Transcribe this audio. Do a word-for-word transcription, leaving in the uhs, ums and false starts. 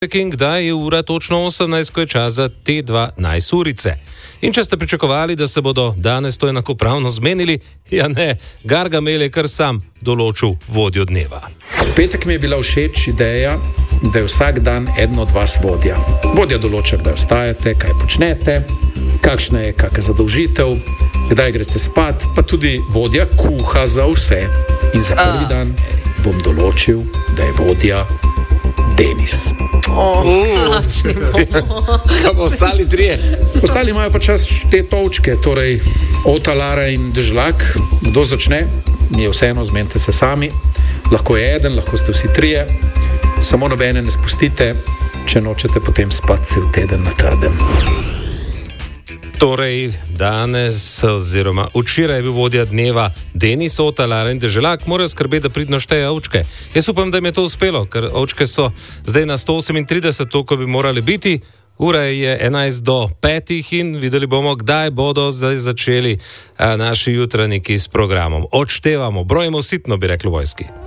In kdaj je ura točno osemnajst, ko je čas za te dva najsurice. In če ste pričakovali, da se bodo danes to enakopravno zmenili, ja ne, Gargamel je kar sam določil vodjo dneva. V petek mi je bila všeč ideja, da je vsak dan eden od vas vodja. Vodja določa, kdaj vstajate, kaj počnete, kakšna je kakšna zadolžitev, kdaj greste spat, pa tudi vodja kuha za vse. In za prvi dan bom določil, da je vodja Denis. Oh, Kaj pa ostali trije? Ostali imajo pa čas te točke, torej Ota, Lara in Dežlak. Kdo začne? Mi je vseeno, zmenite se sami. Lahko je eden, lahko ste vsi trije. Samo nobene ne spustite, če nočete potem spati cel teden na trdem. Torej, danes oziroma včeraj je bil vodja dneva Denis, Ota, Lara in Deželak, morajo skrbeti, da pridno šteje ovčke. Jaz upam, da jim je to uspelo, ker ovčke so zdaj na sto osemintrideset, toliko bi morali biti. Ura je enajst do petih in videli bomo, kdaj bodo zdaj začeli a, naši jutranjiki s programom. Odštevamo, brojimo sitno, bi rekli v vojski.